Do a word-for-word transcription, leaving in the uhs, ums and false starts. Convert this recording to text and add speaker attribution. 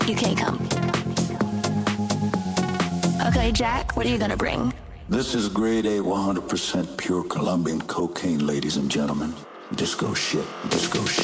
Speaker 1: You can't come. Okay, Jack, what are you gonna bring?
Speaker 2: This is grade A, one hundred percent pure Colombian cocaine, ladies and gentlemen. Disco shit, disco shit.